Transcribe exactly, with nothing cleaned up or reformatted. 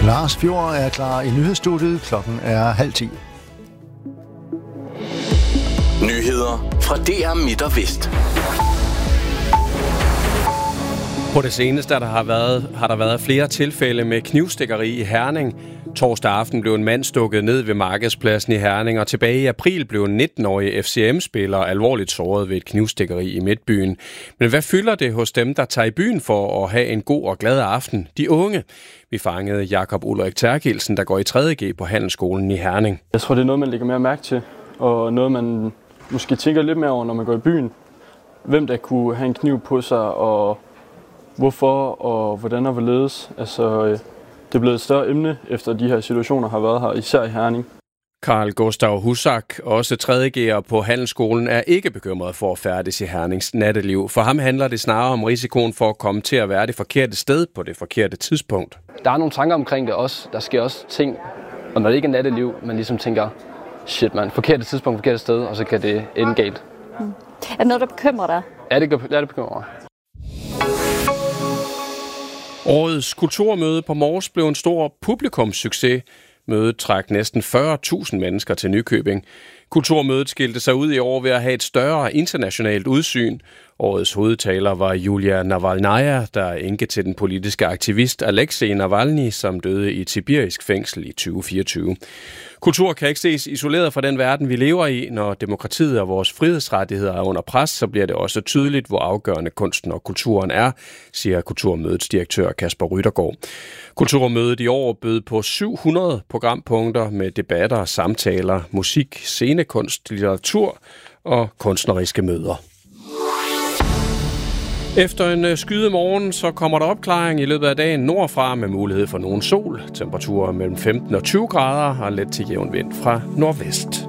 Lars Fjord er klar i nyhedsstudiet. Klokken er halv ti. Nyheder fra D R Midt og Vest. På det seneste der har, været, har der været flere tilfælde med knivstikkeri i Herning. Torsdag aften blev en mand stukket ned ved Markedspladsen i Herning, og tilbage i april blev en nitten-årig F C M-spiller alvorligt såret ved et knivstikkeri i Midtbyen. Men hvad fylder det hos dem, der tager i byen for at have en god og glad aften? De unge. Vi fangede Jakob Ulrik Terkelsen, der går i tredje G på Handelsskolen i Herning. Jeg tror, det er noget, man lægger mere mærke til, og noget, man måske tænker lidt mere over, når man går i byen. Hvem der kunne have en kniv på sig, og hvorfor, og hvordan og hvorledes. Altså, det er blevet et større emne, efter de her situationer har været her, især i Herning. Carl Gustav Husak, også tredje G'er på Handelsskolen, er ikke bekymret for at færdes i Hernings natteliv. For ham handler det snarere om risikoen for at komme til at være det forkerte sted på det forkerte tidspunkt. Der er nogle tanker omkring det også. Der sker også ting, og når det ikke er natteliv, man ligesom tænker, shit man, forkerte tidspunkt, forkerte sted, og så kan det ende galt. Mm. Er det noget, der bekymrer dig? Ja, det, det, det bekymrer mig. Årets kulturmøde på Mors blev en stor publikumssucces. Mødet trak næsten fyrre tusind mennesker til Nykøbing. Kulturmødet skilte sig ud i år ved at have et større internationalt udsyn. Årets hovedtaler var Julia Navalnaya, der er enke til den politiske aktivist Alexei Navalny, som døde i et sibirisk fængsel i tyve fireogtyve. Kultur kan ikke ses isoleret fra den verden, vi lever i. Når demokratiet og vores frihedsrettigheder er under pres, så bliver det også tydeligt, hvor afgørende kunsten og kulturen er, siger Kulturmødets direktør Kasper Ryttergaard. Kulturmødet i år bød på syv hundrede programpunkter med debatter, samtaler, musik, scenekunst, litteratur og kunstneriske møder. Efter en skyde morgen, så kommer der opklaring i løbet af dagen nordfra med mulighed for nogen sol. Temperaturer mellem femten og tyve grader og let til jævn vind fra nordvest.